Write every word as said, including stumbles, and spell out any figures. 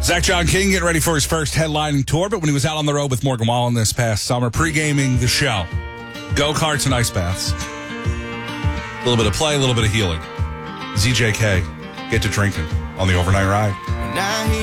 Zach John King getting ready for his first headlining tour, but when he was out on the road with Morgan Wallen this past summer, pre-gaming the show, go-karts and ice baths. A little bit of play, a little bit of healing. Z J K, get to drinking on the overnight ride.